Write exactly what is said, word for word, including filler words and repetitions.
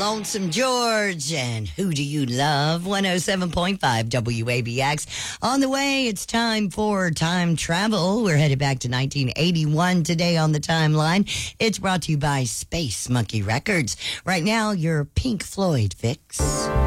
Lonesome George and Who Do You Love? one oh seven point five W A B X. On the way, it's time for time travel. We're headed back to nineteen eighty-one today on the timeline. It's brought to you by Space Monkey Records. Right now, your Pink Floyd fix.